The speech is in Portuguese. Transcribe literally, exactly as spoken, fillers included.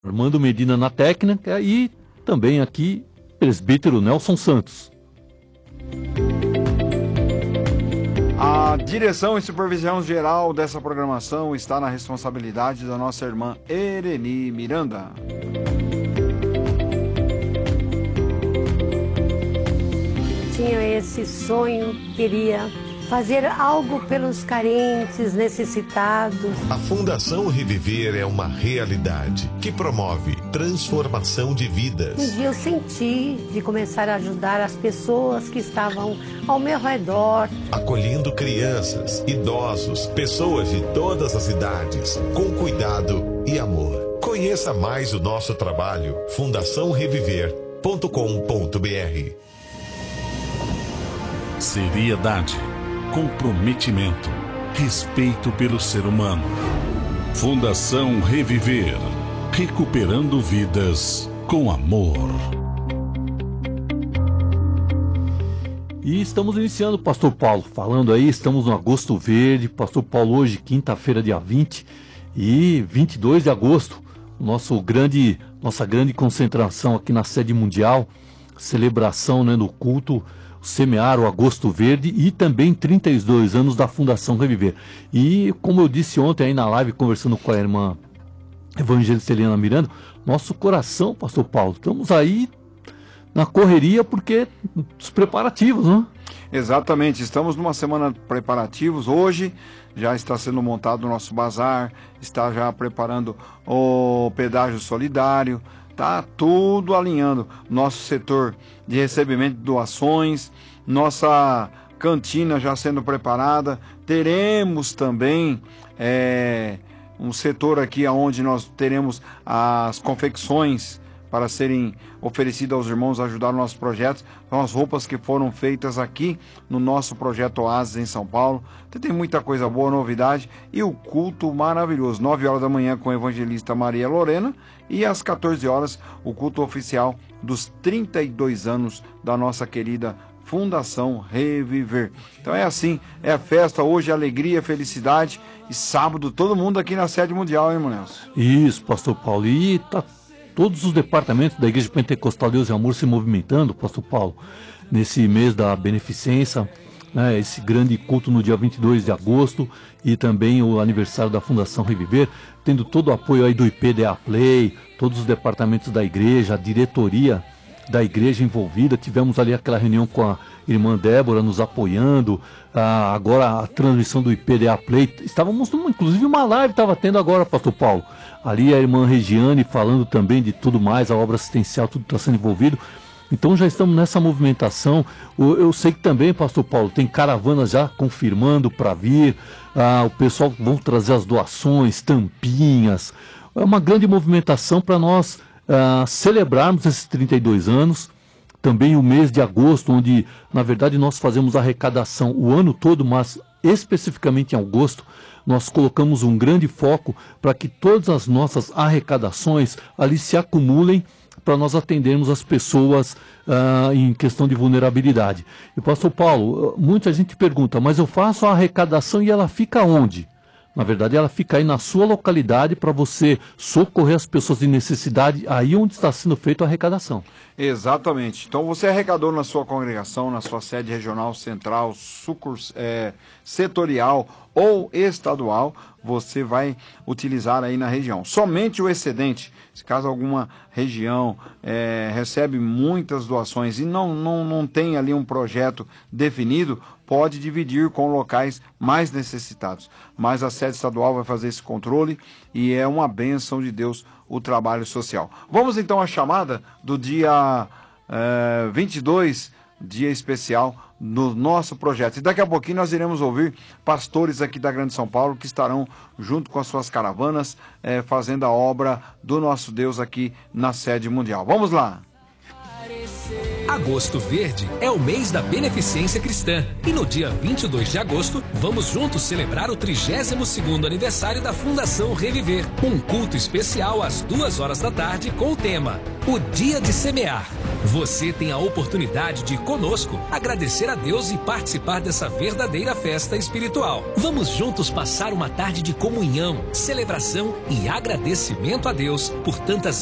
Armando Medina na técnica e também aqui, presbítero Nelson Santos. A direção e supervisão geral dessa programação está na responsabilidade da nossa irmã Ereni Miranda. Tinha esse sonho, queria fazer algo pelos carentes, necessitados. A Fundação Reviver é uma realidade que promove transformação de vidas. Um dia eu senti de começar a ajudar as pessoas que estavam ao meu redor. Acolhendo crianças, idosos, pessoas de todas as idades, com cuidado e amor. Conheça mais o nosso trabalho, fundação reviver ponto com ponto br. Seriedade, comprometimento, respeito pelo ser humano. Fundação Reviver, recuperando vidas com amor. E estamos iniciando, Pastor Paulo, falando aí, estamos no Agosto Verde. Pastor Paulo, hoje, quinta-feira, dia vinte e vinte e dois de agosto, nosso grande, nossa grande concentração aqui na sede mundial, celebração, né, no culto, semear o Agosto Verde e também trinta e dois anos da Fundação Reviver. E como eu disse ontem aí na live, conversando com a irmã evangelista Eliana Miranda, nosso coração, Pastor Paulo, estamos aí na correria porque os preparativos, né? Exatamente, estamos numa semana de preparativos. Hoje já está sendo montado o nosso bazar, está já preparando o pedágio solidário. Tá tudo alinhando. Nosso setor de recebimento de doações, nossa cantina já sendo preparada. Teremos também é, um setor aqui onde nós teremos as confecções para serem oferecidas aos irmãos, ajudar o nosso projeto. São as roupas que foram feitas aqui no nosso projeto Oasis em São Paulo. Tem muita coisa boa, novidade e o culto maravilhoso. nove horas da manhã com a evangelista Maria Lorena e às quatorze horas o culto oficial dos trinta e dois anos da nossa querida Fundação Reviver. Então é assim, é a festa hoje, alegria, felicidade e sábado todo mundo aqui na sede mundial, hein, irmão Nelson? Isso, Pastor Paulo, e tá todos os departamentos da Igreja Pentecostal Deus e Amor se movimentando, Pastor Paulo, nesse mês da beneficência, né, esse grande culto no dia vinte e dois de agosto e também o aniversário da Fundação Reviver, tendo todo o apoio aí do I P D A Play, todos os departamentos da igreja, a diretoria da igreja envolvida. Tivemos ali aquela reunião com a irmã Débora nos apoiando, ah, agora a transmissão do I P D A Play, estávamos numa, inclusive uma live estava tendo agora, Pastor Paulo, ali a irmã Regiane falando também de tudo mais, a obra assistencial, tudo está sendo envolvido. Então já estamos nessa movimentação. Eu sei que também, Pastor Paulo, tem caravanas já confirmando para vir, ah, o pessoal vão trazer as doações, tampinhas, é uma grande movimentação para nós ah, celebrarmos esses trinta e dois anos. Também o mês de agosto, onde na verdade nós fazemos arrecadação o ano todo, mas especificamente em agosto, nós colocamos um grande foco para que todas as nossas arrecadações ali se acumulem para nós atendermos as pessoas ah, em questão de vulnerabilidade. E Pastor Paulo, muita gente pergunta, mas eu faço a arrecadação e ela fica onde? Na verdade, ela fica aí na sua localidade para você socorrer as pessoas de necessidade, aí onde está sendo feita a arrecadação. Exatamente. Então, você arrecadou na sua congregação, na sua sede regional, central, sucurs, é, setorial ou estadual, você vai utilizar aí na região. Somente o excedente, se caso alguma região é, recebe muitas doações e não, não, não tem ali um projeto definido, pode dividir com locais mais necessitados. Mas a sede estadual vai fazer esse controle e é uma bênção de Deus o trabalho social. Vamos então à chamada do dia é, vinte e dois, dia especial no nosso projeto. E daqui a pouquinho nós iremos ouvir pastores aqui da Grande São Paulo que estarão junto com as suas caravanas é, fazendo a obra do nosso Deus aqui na sede mundial. Vamos lá! Agosto Verde é o mês da beneficência cristã e no dia vinte e dois de agosto vamos juntos celebrar o trigésimo segundo aniversário da Fundação Reviver. Um culto especial às duas horas da tarde com o tema o Dia de Semear. Você tem a oportunidade de, conosco, agradecer a Deus e participar dessa verdadeira festa espiritual. Vamos juntos passar uma tarde de comunhão, celebração e agradecimento a Deus por tantas